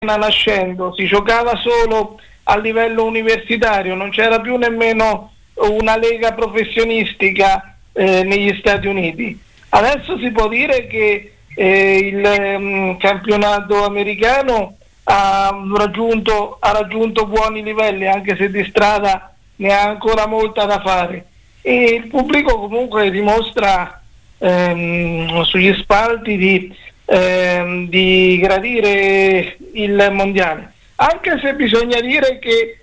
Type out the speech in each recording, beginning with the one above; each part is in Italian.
nascendo si giocava solo a livello universitario, non c'era più nemmeno una lega professionistica negli Stati Uniti. Adesso si può dire che il campionato americano ha raggiunto buoni livelli, anche se di strada ne ha ancora molta da fare, e il pubblico comunque dimostra sugli spalti di gradire il mondiale, anche se bisogna dire che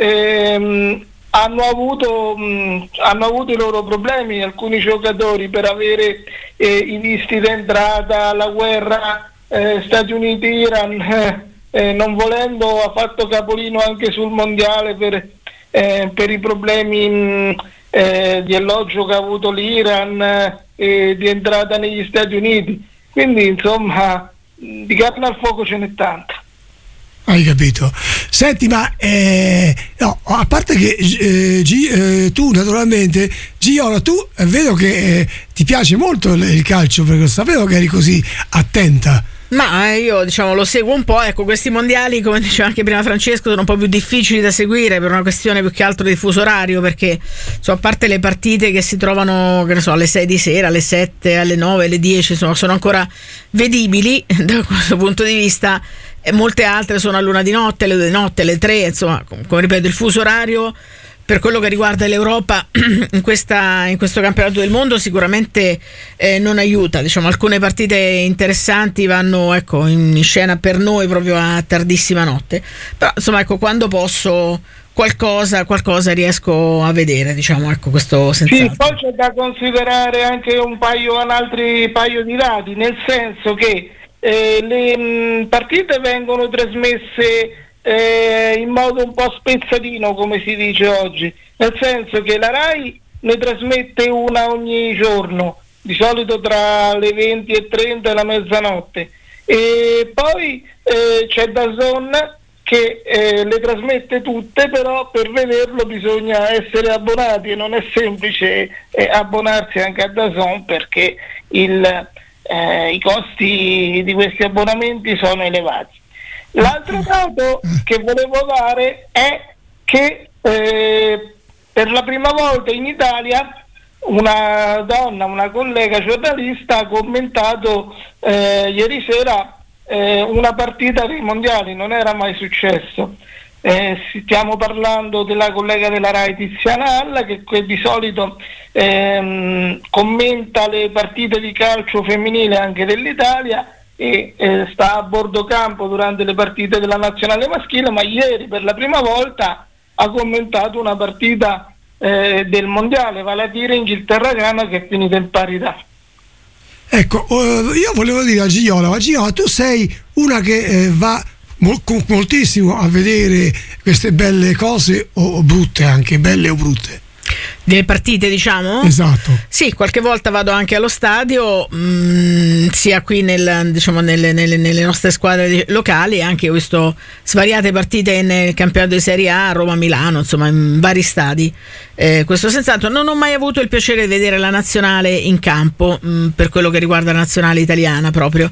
hanno avuto i loro problemi alcuni giocatori per avere i visti d'entrata, la guerra Stati Uniti-Iran, non volendo ha fatto capolino anche sul mondiale per i problemi di alloggio che ha avuto l'Iran e di entrata negli Stati Uniti. Quindi insomma di carne al fuoco ce n'è tanta. Hai capito? Senti, ma no, a parte che tu naturalmente, Giola, tu vedo che ti piace molto il calcio, perché sapevo che eri così attenta. Ma io lo seguo un po', ecco, questi mondiali, come diceva anche prima Francesco, sono un po' più difficili da seguire per una questione più che altro di fuso orario, perché a parte le partite che si trovano, che ne so, alle 6 di sera, alle 7, alle 9, alle 10, insomma, sono ancora vedibili da questo punto di vista, e molte altre sono all'1 di notte, alle 2 di notte, alle 3, insomma, come ripeto, il fuso orario per quello che riguarda l'Europa in questo campionato del mondo sicuramente non aiuta. Alcune partite interessanti vanno in scena per noi proprio a tardissima notte, però insomma quando posso qualcosa riesco a vedere, questo senz'altro. Sì, poi c'è da considerare anche un altri paio di dati, nel senso che le partite vengono trasmesse in modo un po' spezzatino, come si dice oggi, nel senso che la Rai ne trasmette una ogni giorno, di solito tra le 20:30 e la mezzanotte, e poi c'è DAZN che le trasmette tutte, però per vederlo bisogna essere abbonati e non è semplice abbonarsi anche a DAZN, perché i costi di questi abbonamenti sono elevati. L'altro dato che volevo dare è che per la prima volta in Italia una donna, una collega giornalista, ha commentato ieri sera una partita dei mondiali, non era mai successo. Stiamo parlando della collega della Rai Tiziana Alla, che di solito commenta le partite di calcio femminile anche dell'Italia e sta a bordo campo durante le partite della nazionale maschile, ma ieri per la prima volta ha commentato una partita del mondiale, vale a dire Inghilterra-Ghana, che è finita in parità. Ecco, io volevo dire a Giola, ma Giola, tu sei una che va moltissimo a vedere queste belle cose, o brutte, anche belle o brutte. Delle partite, Esatto. Sì, qualche volta vado anche allo stadio, sia qui nelle nostre squadre locali, anche ho visto svariate partite nel campionato di Serie A, Roma-Milano, insomma in vari stadi. Questo senz'altro. Non ho mai avuto il piacere di vedere la nazionale in campo, per quello che riguarda la nazionale italiana proprio.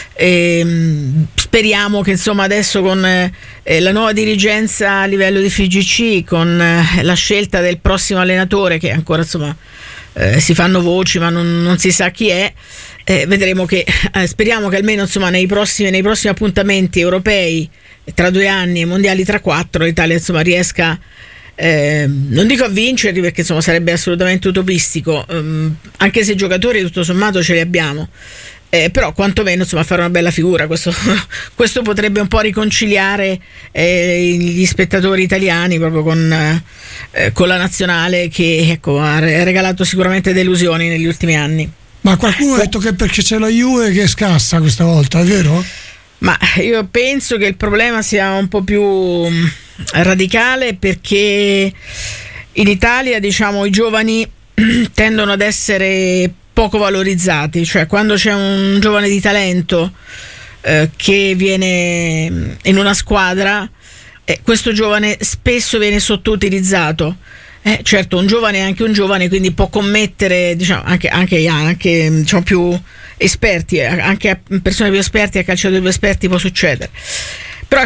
Speriamo che insomma adesso con la nuova dirigenza a livello di FIGC, con la scelta del prossimo allenatore, che ancora insomma si fanno voci ma non si sa chi è, vedremo che speriamo che almeno insomma nei prossimi appuntamenti europei tra 2 anni e mondiali tra 4 l'Italia insomma riesca, non dico a vincerli, perché insomma sarebbe assolutamente utopistico, anche se giocatori tutto sommato ce li abbiamo, però quantomeno insomma fare una bella figura. Questo potrebbe un po' riconciliare gli spettatori italiani proprio con la nazionale, che ha regalato sicuramente delusioni negli ultimi anni. Ma qualcuno ha detto che perché c'è la Juve che scassa questa volta, è vero? Ma io penso che il problema sia un po' più radicale, perché in Italia i giovani tendono ad essere poco valorizzati, cioè quando c'è un giovane di talento che viene in una squadra, questo giovane spesso viene sottoutilizzato. Certo, un giovane è anche un giovane, quindi può commettere, anche più esperti, anche a persone più esperte, a calciatori più esperti può succedere.